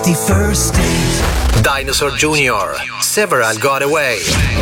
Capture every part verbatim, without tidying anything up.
The first date. Dinosaur junior Several Got Away.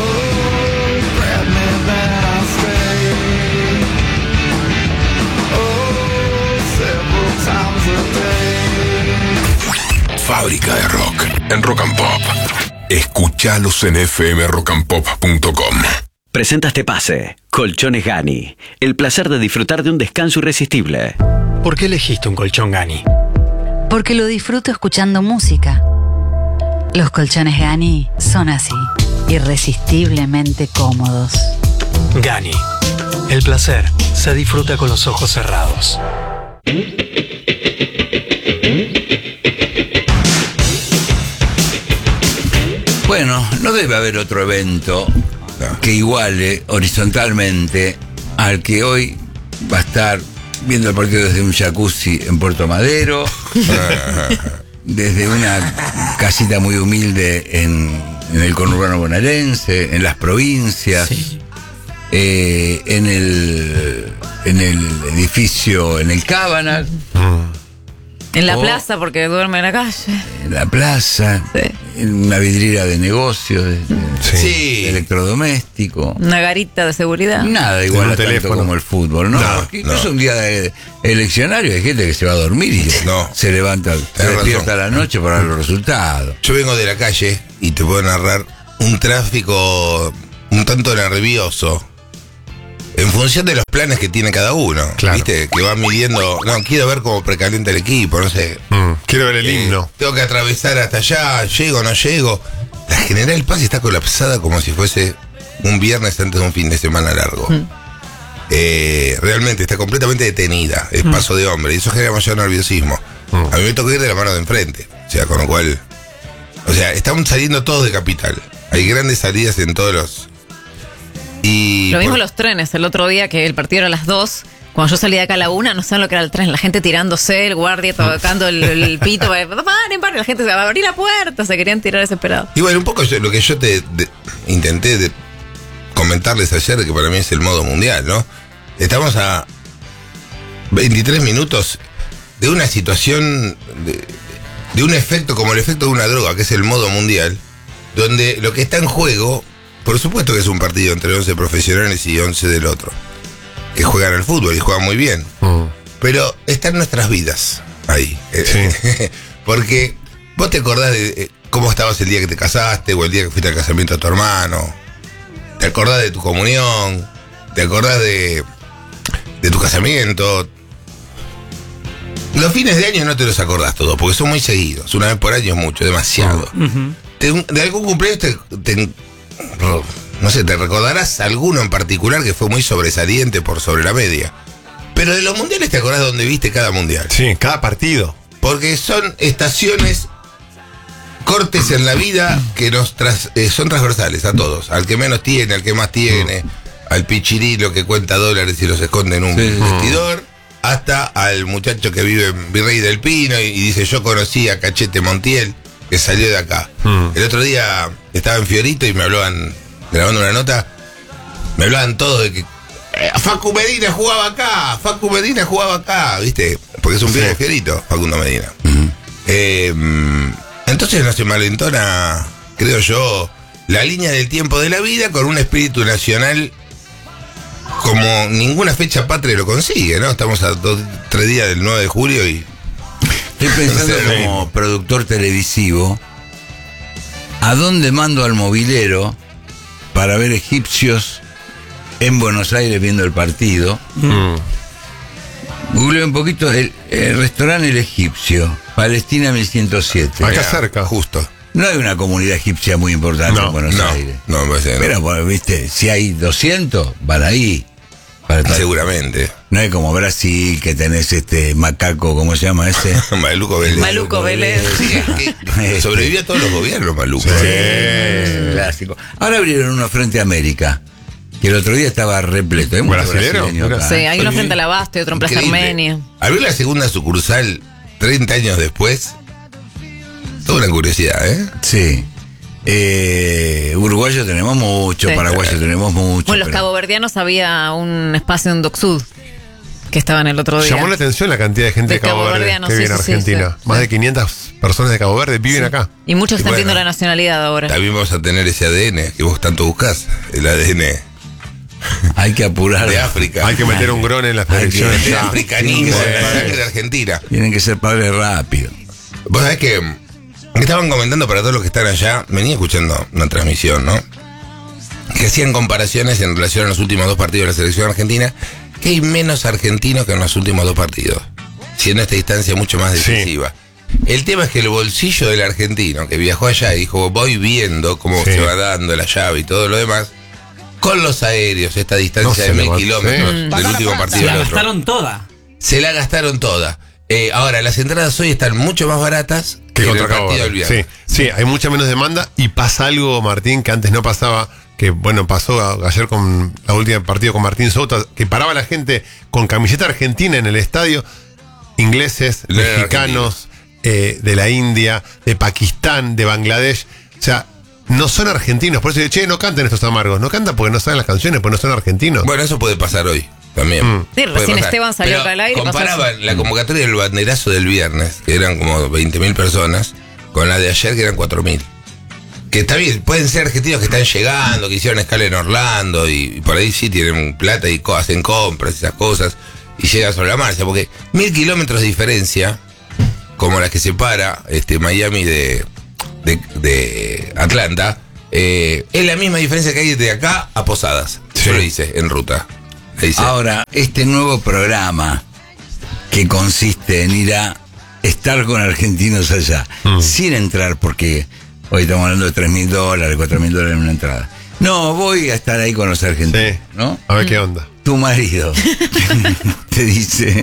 Fábrica de Rock en Rock and Pop. Escuchalos en f m rock and pop punto com. Presenta este pase. Colchones Gani. El placer de disfrutar de un descanso irresistible. ¿Por qué elegiste un colchón Gani? Porque lo disfruto escuchando música. Los colchones Gani son así, irresistiblemente cómodos. Gani. El placer se disfruta con los ojos cerrados. Bueno, no debe haber otro evento que iguale horizontalmente al que hoy va a estar viendo el partido desde un jacuzzi en Puerto Madero, desde una casita muy humilde en, en el conurbano bonaerense, en las provincias, sí. eh, en el en el edificio, en el Cábana. En la o plaza, porque duerme en la calle. En la plaza, sí. En una vidriera de negocios, de, sí. de electrodoméstico. Una garita de seguridad. Nada igual a tanto como el fútbol, ¿no? no Incluso no. un día de eleccionario hay gente que se va a dormir y no. se levanta, se despierta a la noche para ver los resultados. Yo vengo de la calle y te puedo narrar un tráfico un tanto nervioso. En función de los planes que tiene cada uno, claro. ¿Viste? Que van midiendo, no, quiero ver cómo precalienta el equipo, no sé. Mm, quiero ver el eh, himno. Tengo que atravesar hasta allá, llego, no llego. La General Paz está colapsada como si fuese un viernes antes de un fin de semana largo. Mm. Eh, realmente está completamente detenida, es mm. paso de hombre, y eso genera mayor nerviosismo. Mm. A mí me toca ir de la mano de enfrente, o sea, con lo cual... O sea, estamos saliendo todos de Capital. Hay grandes salidas en todos los... Y lo mismo por... los trenes, el otro día que el partido era a las dos, cuando yo salí de acá a la una, no saben lo que era el tren, la gente tirándose, el guardia tocando el, el pito, paren, paren, la gente se va a abrir la puerta, se querían tirar desesperados. Y bueno, un poco yo, lo que yo te de, intenté de comentarles ayer, que para mí es el modo mundial, ¿no? Estamos a veintitrés minutos de una situación, de, de un efecto como el efecto de una droga, que es el modo mundial, donde lo que está en juego... Por supuesto que es un partido entre once profesionales y once del otro, que juegan al fútbol y juegan muy bien. Uh. Pero están nuestras vidas ahí. Sí. Porque vos te acordás de cómo estabas el día que te casaste o el día que fuiste al casamiento de tu hermano. Te acordás de tu comunión. Te acordás de, de tu casamiento. Los fines de año no te los acordás todos, porque son muy seguidos. Una vez por año es mucho, demasiado. Uh-huh. de, de algún cumpleaños te... te no sé, te recordarás alguno en particular que fue muy sobresaliente por sobre la media. Pero de los mundiales te acordás dónde viste cada mundial. Sí, cada partido. Porque son estaciones, cortes en la vida que nos tras, eh, son transversales a todos. Al que menos tiene, al que más tiene, mm. al pichirilo que cuenta dólares y los esconde en un sí. vestidor, hasta al muchacho que vive en Virrey del Pino y, y dice: yo conocí a Cachete Montiel, que salió de acá. Mm. El otro día estaba en Fiorito y me hablaban, grabando una nota, me hablaban todos de que eh, Facu Medina jugaba acá, Facu Medina jugaba acá, ¿viste? Porque es un pibe de Fiorito, Facundo Medina. Mm-hmm. eh, entonces no se malentona, creo yo, la línea del tiempo de la vida con un espíritu nacional como ninguna fecha patria lo consigue, ¿no? Estamos a dos, tres días del nueve de julio y... Estoy pensando como productor televisivo, ¿a dónde mando al mobilero para ver egipcios en Buenos Aires viendo el partido? Mm. Google un poquito el, el restaurante El Egipcio, Palestina mil ciento siete. Acá cerca, justo. No hay una comunidad egipcia muy importante no, en Buenos no, Aires. No, no, pero, bueno, viste, si hay doscientos, van ahí. Seguramente. No es como Brasil, que tenés este macaco, ¿cómo se llama ese? Maluco Vélez. Maluco Vélez. Sí, es que sobrevivió a todos los gobiernos, Maluco. Sí, sí. Clásico. Ahora abrieron uno frente a América, que el otro día estaba repleto. ¿Hay ¿Brasilero? Sí, hay uno frente al Abasto y otro en Plaza Armenia. Abrir la segunda sucursal treinta años después, toda una curiosidad, ¿eh? Sí. Eh, uruguayos tenemos mucho, sí. Paraguayos tenemos mucho. Bueno, los pero... caboverdianos había un espacio en Docsud. que estaban el otro día. Llamó la atención la cantidad de gente de, De Cabo Verde caboverdianos, que sí, vive en sí, sí, Argentina. sí. Más Sí. de quinientas personas de Cabo Verde viven acá. Y muchos Y están bueno, viendo la nacionalidad ahora. También vamos a tener ese A D N que vos tanto buscás, el A D N Hay que apurar. de África. Hay que meter un gron en las Hay que elecciones. El meter ya. africanismo, Sí. de la sangre de Argentina. Tienen que ser padres rápido. Vos sabés que mm, estaban comentando para todos los que están allá, venía escuchando una transmisión, ¿no? Que hacían comparaciones en relación a los últimos dos partidos de la selección argentina, que hay menos argentinos que en los últimos dos partidos, siendo esta distancia mucho más decisiva. El tema es que el bolsillo del argentino que viajó allá y dijo, voy viendo cómo Sí. se va dando la llave y todo lo demás, con los aéreos, esta No distancia se de le mil va- kilómetros sí. del último partido La al otro. gastaron toda. Se la gastaron toda. Eh, ahora, las entradas hoy están mucho más baratas Que que en contra el Cabo partido del Verde. viernes. Sí, sí, hay mucha menos demanda y pasa algo, Martín, que antes no pasaba, que bueno, pasó a- ayer con la última partido con Martín Souta, que paraba la gente con camiseta argentina en el estadio, ingleses, No eran mexicanos, eh, de la India, de Pakistán, de Bangladesh, o sea, no son argentinos, por eso digo, che, no canten estos amargos, no cantan porque no saben las canciones, porque no son argentinos. Bueno, eso puede pasar hoy también. Mm. Sí, Puede recién pasar. Esteban salió Pero acá al aire y pasó comparaban la convocatoria del banderazo del viernes, que eran como veinte mil personas, con la de ayer, que eran cuatro mil. Que está bien, pueden ser argentinos que están llegando, que hicieron escala en Orlando y, y por ahí sí tienen plata y co- hacen compras y esas cosas y llegan sobre la marcha, porque mil kilómetros de diferencia, como la que separa este, Miami de, de, de Atlanta, eh, es la misma diferencia que hay de acá a Posadas. Yo lo hice en ruta. Lo hice. Ahora, este nuevo programa que consiste en ir a estar con argentinos allá, Mm. sin entrar, porque hoy estamos hablando de tres mil dólares, cuatro mil dólares en una entrada. No, voy a estar ahí con los argentinos, Sí. ¿no? A ver qué onda. Tu marido te dice,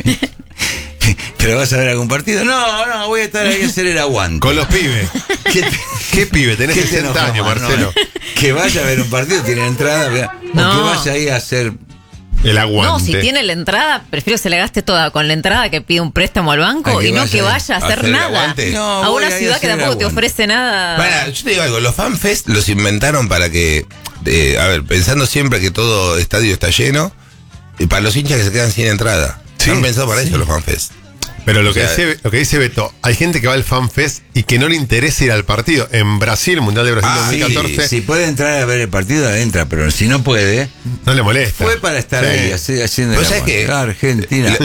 ¿pero vas a ver algún partido? No, no, voy a estar ahí a hacer el aguante. Con los pibes. ¿Qué, te- ¿Qué pibe? Tenés qué te sesenta enoja años, más, Marcelo. no? Que vaya a ver un partido, tiene entrada, vea, o No. que vaya ahí a hacer... El aguante. No, si tiene la entrada, prefiero se la gaste toda con la entrada que pide un préstamo al banco A que y no vaya que a vaya a hacer hacer el nada. aguante. No, a voy una ahí a ciudad que hacer el tampoco te aguante. ofrece nada. Para, yo te digo algo, los fanfest los inventaron para que, eh, a ver, pensando siempre que todo estadio está lleno, y para los hinchas que se quedan sin entrada. Sí, Han pensado para eso los fanfest. Pero lo que, O sea, dice, lo que dice Beto, hay gente que va al FanFest y que no le interesa ir al partido. En Brasil, Mundial de Brasil Ah, dos mil catorce, Si puede entrar a ver el partido, entra, pero si no puede, no le molesta. fue para estar Sí. ahí así- haciendo Pero el ¿sabes aguante. qué? Argentina.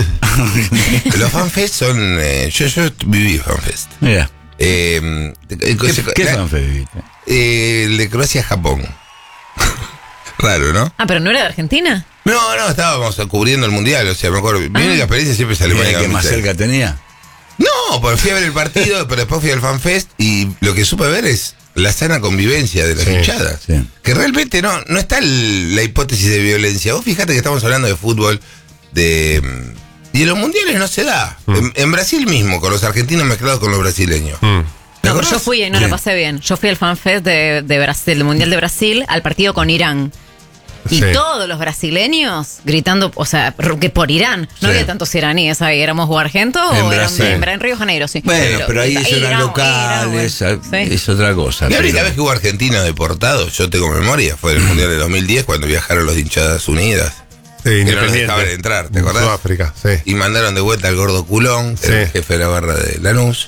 Los fanfest son. eh, yo, yo viví fanfest. Mira, Eh, eh, ¿qué, se- qué la- fanfest viviste? eh, el de Croacia-Japón. Raro, ¿no? Ah, pero no era de Argentina. No, no, estábamos cubriendo el mundial, o sea, me acuerdo. Mi única experiencia siempre es ¿Era Alemania. el que más dos mil seis. cerca tenía? No, porque fui a ver el partido, pero después fui al fanfest y lo que supe ver es la sana convivencia de las Sí, hinchadas. sí. Que realmente no, no está el- la hipótesis de violencia. Vos fíjate que estamos hablando de fútbol, de y en los mundiales no se da. Mm. En, en Brasil mismo, con los argentinos mezclados con los brasileños. Mm. ¿Te No, pero acordás? yo fui y no Bien. la pasé bien. Yo fui al FanFest de, de Brasil, del Mundial de Brasil, al partido con Irán. Y Sí. todos los brasileños gritando, o sea, que por Irán. No Sí. había tantos iraníes ahí. ¿Éramos o argentos En o eran Brasil. en, en Río de Janeiro? Sí. Bueno, pero ahí Irán, ellos eran Irán, locales, bueno. Sí. es otra cosa. La única pero- vez que hubo argentinos deportados, yo tengo memoria, fue en el mundial de dos mil diez cuando viajaron los de hinchadas unidas. Sí, Que no los Independiente. dejaban entrar, ¿te acordás? Sudáfrica, sí. Y mandaron de vuelta al gordo culón, que Sí. era el jefe de la barra de Lanús.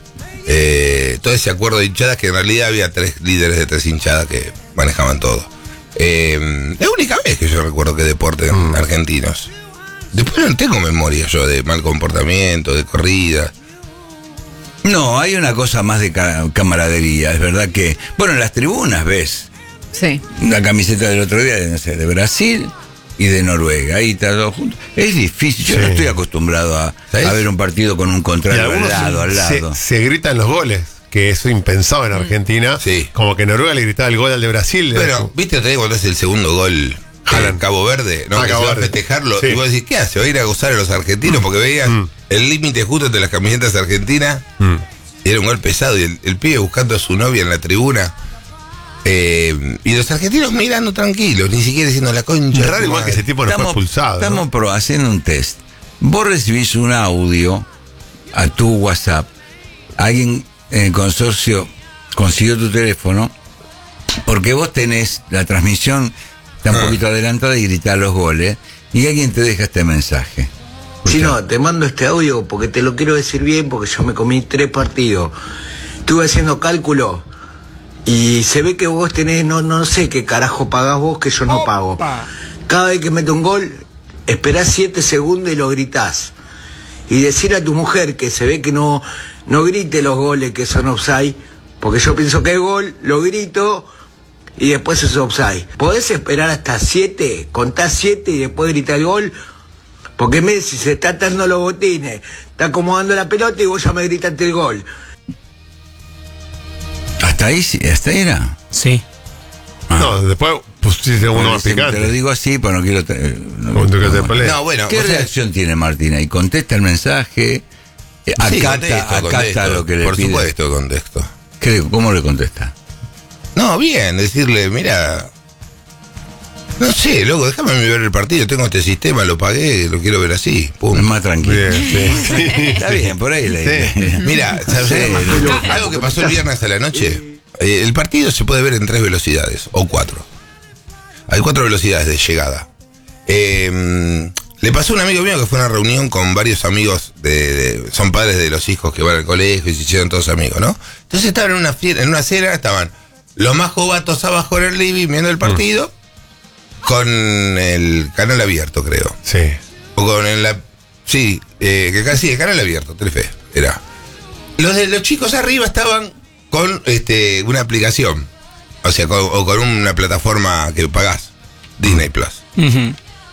Eh, todo ese acuerdo de hinchadas, que en realidad había tres líderes de tres hinchadas que manejaban todo. Eh, la única vez que yo recuerdo que deportes Mm. argentinos. Después no tengo memoria yo de mal comportamiento, de corrida. No, hay una cosa más de ca- camaradería. Es verdad que, bueno, en las tribunas ves Sí. una camiseta del otro día de, no sé, de Brasil y de Noruega. Ahí está todo junto. Es difícil. Yo Sí. no estoy acostumbrado a, ¿Sabes? a ver un partido con un Y contrario al algunos lado, al se, lado. se gritan los goles, que eso impensado en Argentina. Sí. Como que Noruega le gritaba el gol al de Brasil. Pero, ¿viste otra vez cuando es el segundo gol? Jalan. En Cabo Verde, ¿no? Ah, que Cabo se va a Verde. festejarlo. Sí. Y vos decís, ¿qué hace? ¿Va a ir a gozar a los argentinos? Porque veías Mm. el límite justo entre las camisetas argentinas. Mm. Y era un gol pesado. Y el, el pibe buscando a su novia en la tribuna. Eh, y los argentinos mirando tranquilos, ni siquiera diciendo la concha. Es de raro tu igual que madre. ese tipo no fue expulsado. ¿no? Estamos pro- haciendo un test. Vos recibís un audio a tu WhatsApp. Alguien en el consorcio consiguió tu teléfono porque vos tenés la transmisión, está un Ah. poquito adelantada y gritás los goles y alguien te deja este mensaje. Chino, te mando este audio porque te lo quiero decir bien, porque yo me comí tres partidos. Estuve haciendo cálculo y se ve que vos tenés, no, no sé qué carajo pagás vos que yo no pago. Cada vez que meto un gol, esperás siete segundos y lo gritás. Y decir a tu mujer que se ve que no, no grite los goles que son offside, porque yo pienso que es gol, lo grito y después es offside. ¿Podés esperar hasta siete? Contás siete y después gritar el gol. Porque Messi se está atando los botines, está acomodando la pelota y vos ya me gritaste el gol. ¿Hasta ahí, hasta ahí era? Sí. Ah. No, después pusiste uno más Te picante. lo digo así, pero no quiero... te- no, Como tú que te no, pelees. No, bueno, ¿Qué o sea, reacción tiene Martín ahí? ¿Contesta el mensaje? Eh, sí, acata contesto, acata contesto, lo que le por pide. supuesto, contesto. ¿Qué- ¿Cómo le contesta? No, bien, decirle, mira, no sé, loco, déjame ver el partido, tengo este sistema, lo pagué, lo quiero ver así, pum. Es más tranquilo. Bien, sí, sí. Está bien, por ahí le Sí. Mira, ¿sabes? Sí, Algo que pasó el viernes a la noche, eh, el partido se puede ver en tres velocidades, o cuatro. Hay cuatro velocidades de llegada. Eh, le pasó a un amigo mío que fue a una reunión con varios amigos, de, de- son padres de los hijos que van al colegio y se hicieron todos amigos, ¿no? Entonces estaban en una, fiera, en una cena, estaban los más jovatos abajo en el living viendo el partido, con el canal abierto, creo. Sí. O con el, la, sí, eh, que casi el canal abierto, Telefe, era. Los de los chicos arriba estaban con este una aplicación, o sea, con, o con una plataforma que pagás, Disney Plus. Ujú.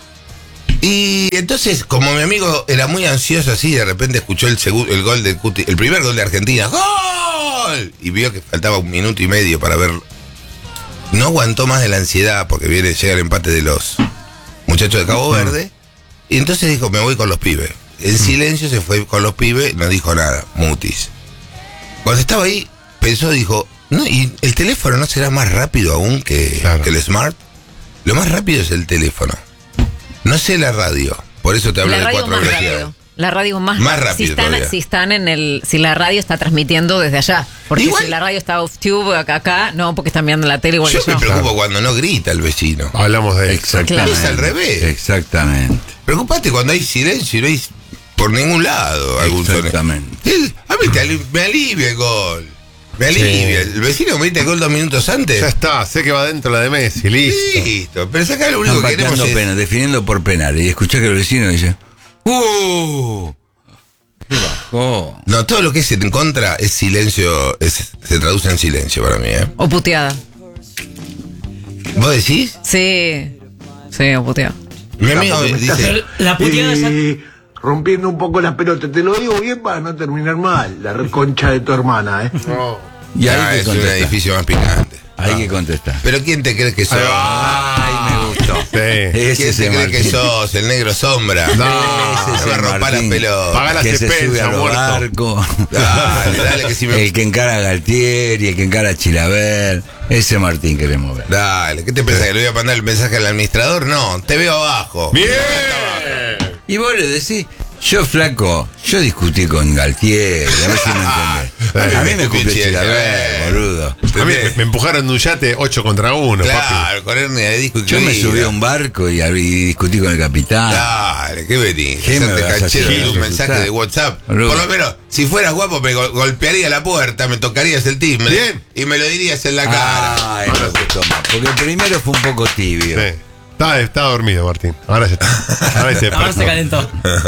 Y entonces, como mi amigo era muy ansioso así, de repente escuchó el segundo, el gol de Cuti, el primer gol de Argentina, ¡gol! Y vio que faltaba un minuto y medio para ver. No aguantó más de la ansiedad porque viene, llega el empate de los muchachos de Cabo Verde. Y entonces dijo, me voy con los pibes. En silencio se fue con los pibes, no dijo nada, mutis. Cuando estaba ahí, pensó, dijo, no, ¿y el teléfono no será más rápido aún que, Claro. que el smart? Lo más rápido es el teléfono. No sé la radio, por eso te hablo La de radio cuatro más velocidades. rápido. La radio más, Más rápido. rápido Si están, todavía. si están en el, si la radio está transmitiendo desde allá. Porque Igual- si la radio está off tube acá, acá, no, porque están mirando la tele igual Yo que me yo. preocupo cuando no grita el vecino. Hablamos de eso. Exactamente. Es al revés. Exactamente. Preocupate cuando hay silencio y no hay por ningún lado algún sonido. Exactamente. El- A mí te ali- me alivia el gol. Me alivia. El vecino me grita el gol dos minutos antes. Ya está, sé que va dentro la de Messi, listo. Listo. Pero acá lo único Están que queremos pateando es... penal, definiendo por penal. Y escuchá que el vecino dice, ¡uh! ¿Qué bajó? No, todo lo que es en contra es silencio, es- se traduce en silencio para mí, ¿eh? O puteada. ¿Vos decís? Sí. Sí, o puteada. Mi amigo Porque me estás- dice... La puteada esa- Eh, rompiendo un poco la pelota. Te lo digo bien para no terminar mal. La reconcha de tu hermana, ¿eh? Y ahí Ah, que es un contesta. edificio más picante. Hay que contestar. Pero ¿quién te crees que sos? Ay, me gustó. Sí. Ese ¿Quién es te el crees que Martín. sos? El negro sombra. No, no Ese me es el rompa las Martín. pelotas. Paga la Que se Cepelsa, sube a los muerto. barcos. Dale, dale, que si me- El que encara a Galtieri, el que encara a Chilaver. Ese Martín queremos ver. Dale, ¿qué te pensás? ¿Que le voy a mandar el mensaje al administrador? No, te veo abajo. ¡Bien! Y vos le decís, yo flaco, yo discutí con Galtieri, a ver si me entendés. A mí me cumple Chilaver, boludo. A mí me, me empujaron de un yate ocho contra uno, papi. Claro, con hernia de disco Yo me incluida. subí a un barco y, y discutí con el capitán. Dale, qué venís. ¿Qué me Hacerte vas a canchero hacer? de un mensaje de WhatsApp. Boludo. Por lo menos, si fueras guapo, me gol- golpearía la puerta, me tocarías el timbre. Bien. Y me lo dirías en la cara. Ay, no te toma. Porque el primero fue un poco tibio. Sí. Estaba, estaba dormido, Martín. Ahora ya está. Ahora se Ahora se despertó. calentó.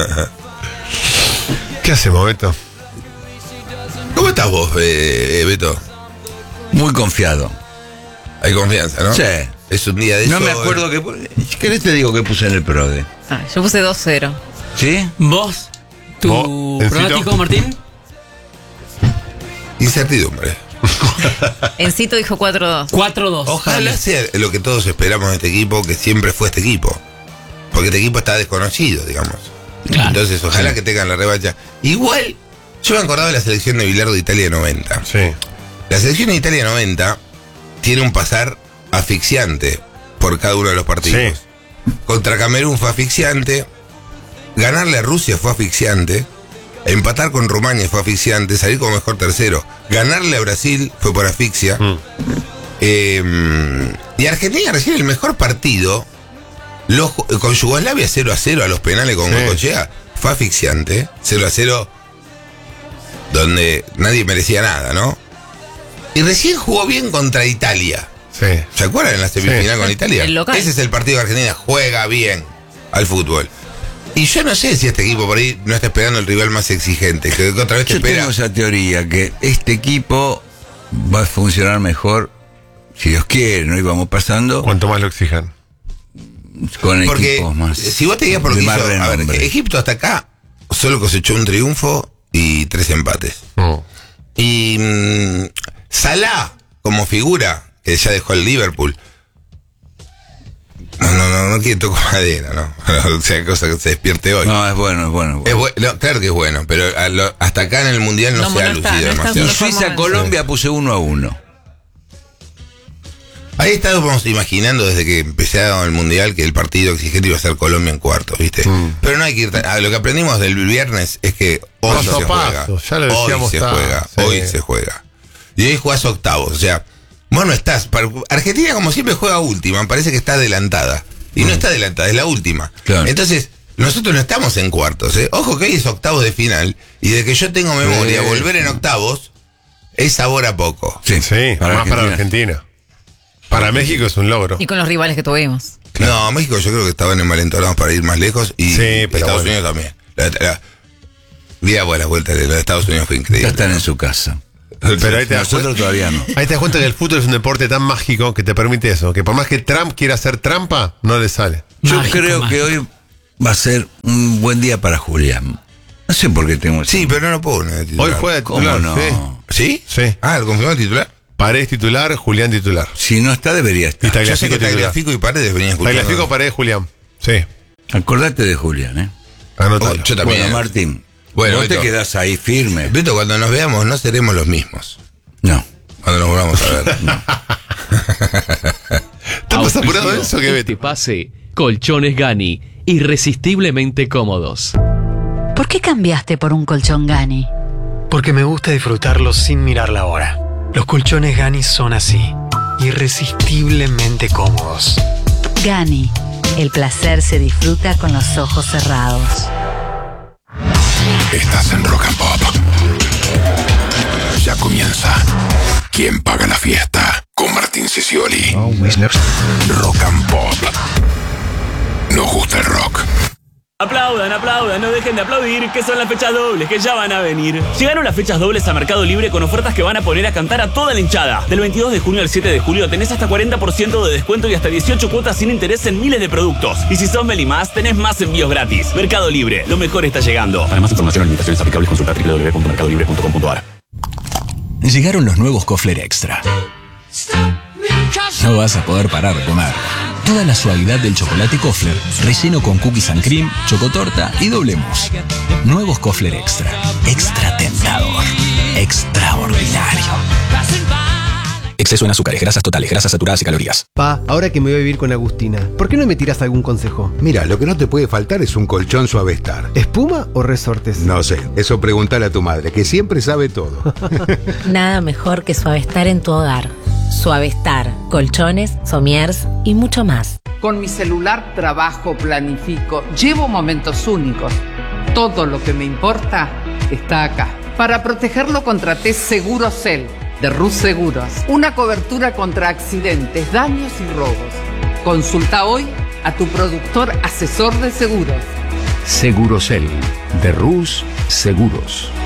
¿Qué hacemos, Beto? ¿Cómo estás vos, eh, eh, Beto? Muy confiado. Hay confianza, ¿no? Sí. Es un día de No sol. me acuerdo que... Si querés te digo que puse en el PRODE. Ah, yo puse dos cero. ¿Sí? ¿Vos? ¿Tu ¿Vos, Encito? pronóstico, Martín? Incertidumbre. Encito dijo cuatro dos. cuatro dos. Ojalá sea lo que todos esperamos de este equipo, que siempre fue este equipo. Porque este equipo está desconocido, digamos. Claro. Entonces, ojalá que tengan la revancha. Igual, yo me acordaba de la selección de Bilardo de Italia noventa. Sí. La selección de Italia noventa tiene un pasar asfixiante por cada uno de los partidos. Sí. Contra Camerún fue asfixiante. Ganarle a Rusia fue asfixiante. Empatar con Rumania fue asfixiante. Salir como mejor tercero. Ganarle a Brasil fue por asfixia. Mm. Eh, y Argentina recibe el mejor partido. Los- con Yugoslavia cero a cero a los penales con Sí. Goicoechea. fue asfixiante, cero a cero, donde nadie merecía nada, ¿no? Y recién jugó bien contra Italia. Sí. ¿Se acuerdan en la semifinal Sí. con Italia? El local. Ese es el partido de Argentina, juega bien al fútbol. Y yo no sé si este equipo por ahí no está esperando el rival más exigente, que otra vez te Yo espera. tengo esa teoría que este equipo va a funcionar mejor, si Dios quiere, ¿no? Y vamos pasando Cuanto más lo exijan. con Porque equipos más. si vos te guías por lo de que más hizo, a ver, renombre. Egipto hasta acá solo cosechó un triunfo y tres empates. No. Y mmm, Salah, como figura, que ya dejó el Liverpool. No, no, no, no quiero tocar madera, ¿no? O sea, cosa que se despierte hoy. No, es bueno, es bueno. Es bu- no, claro que es bueno, pero a lo- hasta acá en el Mundial no, No, se ha no está, lucido no está demasiado. Y mejor Suiza, momento. Colombia puse uno a uno. Ahí estábamos imaginando desde que empezó el Mundial que el partido exigente iba a ser Colombia en cuartos, ¿viste? Mm. Pero no hay que ir tan- ah, lo que aprendimos del viernes es que hoy Paso se a juega. paso, ya lo decíamos, Hoy se está, juega, sí. hoy se juega. Y hoy jugás octavos, o sea, vos no estás. para- Argentina, como siempre, juega última, parece que está adelantada. Y no está adelantada, es la última. Claro. Entonces, nosotros no estamos en cuartos, ¿eh? Ojo que hoy es octavos de final, y de que yo tengo memoria, Sí. volver en octavos es sabor a poco. Sí, Sí, para más para Argentina. Argentina. Para México es un logro. Y con los rivales que tuvimos. No, México yo creo que estaban envalentonados para ir más lejos y Sí, pero Estados bueno. Unidos también. La, la, vi a buenas vueltas de los de Estados Unidos fue Ya increíble. están en su casa. Pero ahí te, das Nosotros cuenta, todavía no. ahí te das cuenta que el fútbol es un deporte tan mágico que te permite eso. Que por más que Trump quiera hacer trampa, no le sale. Yo Mágico, creo mágico. que hoy va a ser un buen día para Julián. No sé por qué tengo Sí, pero no lo puedo poner de titular. Hoy fue de ¿Cómo titular. no? Sí. ¿Sí? Sí. Ah, ¿lo confirmó el titular? Paredes titular, Julián titular. Si no está, debería Y estar. Yo sé Tagliafico que titular. Tagliafico y Paredes venían escuchando. Tagliafico, Paredes, Julián. Sí. Acordate de Julián, ¿eh? Anótalo. Oh, yo también. Bueno, Martín, Bueno, vos te Beto. quedás ahí firme. Beto, cuando nos veamos no seremos los mismos. No. Cuando nos volvamos a ver. ¿Está más apurado de eso que Este Beto? pase, Colchones Gani, irresistiblemente cómodos. ¿Por qué cambiaste por un colchón Gani? Porque me gusta disfrutarlo sin mirar la hora. Los colchones Gani son así, irresistiblemente cómodos. Gani, el placer se disfruta con los ojos cerrados. Estás en Rock and Pop. Ya comienza. ¿Quién paga la fiesta? Con Martín Sicioli. Rock and Pop. Nos gusta el rock. Aplaudan, aplaudan, no dejen de aplaudir, que son las fechas dobles, que ya van a venir. Llegaron las fechas dobles a Mercado Libre con ofertas que van a poner a cantar a toda la hinchada. Del veintidós de junio al siete de julio tenés hasta cuarenta por ciento de descuento y hasta dieciocho cuotas sin interés en miles de productos. Y si sos Melimás, tenés más envíos gratis. Mercado Libre, lo mejor está llegando. Para más información o limitaciones aplicables, consulta doble u doble u doble u punto mercado libre punto com punto a r. Llegaron los nuevos Kofler Extra. No vas a poder parar de comer. Toda la suavidad del chocolate Kofler, relleno con cookies and cream, chocotorta y doble mousse. Nuevos Kofler Extra. Extra tentador. Extraordinario. Exceso en azúcares, grasas totales, grasas saturadas y calorías. Pa, ahora que me voy a vivir con Agustina, ¿por qué no me tiras algún consejo? Mira, lo que no te puede faltar es un colchón Suavestar. ¿Espuma o resortes? No sé, eso pregúntale a tu madre, que siempre sabe todo. Nada mejor que Suavestar en tu hogar. Suavestar, colchones, somiers y mucho más. Con mi celular trabajo, planifico, llevo momentos únicos. Todo lo que me importa está acá. Para protegerlo contraté Segurocel de Rus Seguros. Una cobertura contra accidentes, daños y robos. Consulta hoy a tu productor asesor de seguros. Segurocel de Rus Seguros.